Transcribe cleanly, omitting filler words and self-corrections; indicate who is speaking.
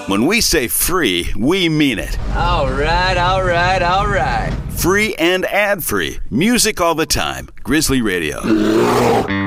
Speaker 1: When we say free, we mean it.
Speaker 2: All right, all right, all right.
Speaker 1: Free and ad-free. Music all the time. Grizzly Radio.